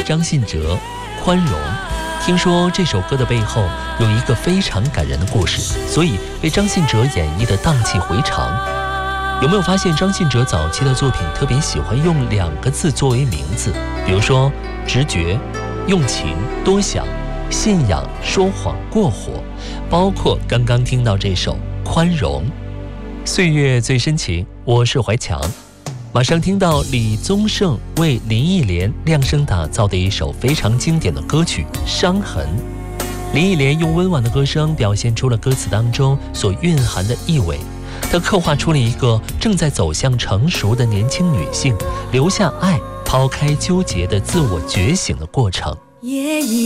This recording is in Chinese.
张信哲《宽容》。听说这首歌的背后有一个非常感人的故事，所以被张信哲演绎的荡气回肠。有没有发现张信哲早期的作品特别喜欢用2个字作为名字，比如说直觉、用情、多想、信仰、说谎、过火，包括刚刚听到这首《宽容》。岁月最深情，我是怀强。马上听到李宗盛为林忆莲量身打造的一首非常经典的歌曲《伤痕》。林忆莲用温婉的歌声表现出了歌词当中所蕴含的意味，她刻画出了一个正在走向成熟的年轻女性留下爱、抛开纠结的自我觉醒的过程。